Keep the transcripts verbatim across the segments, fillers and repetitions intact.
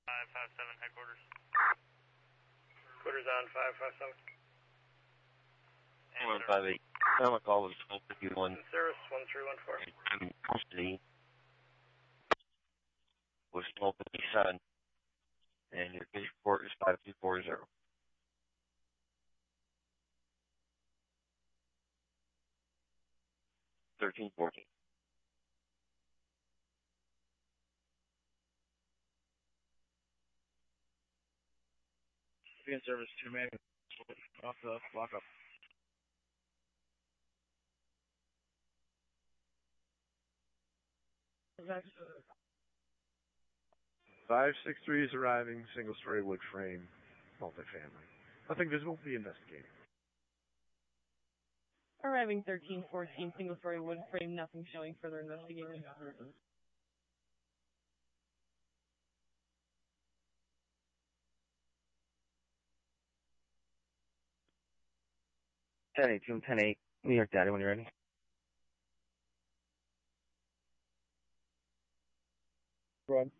five five seven headquarters. Quarters on five five seven. one five eight. Time I call was twelve fifty-one. Service one three one four. I'm in custody. Was twelve fifty-seven. And your case report is five two four zero. thirteen fourteen. Being service two man off the lock up. Five six three is arriving, single story wood frame, multifamily. Nothing visible, be investigating. Arriving thirteen fourteen, single story wood frame, nothing showing, further investigating. ten eight, ten eight, New York Daddy, when you're ready. Run.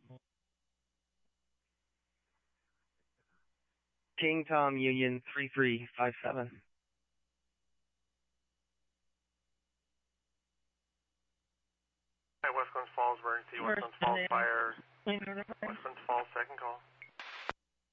King Tom Union three three five seven. Hi, West Glens Falls, emergency. West Glens Falls fire. West Glens Falls, second call.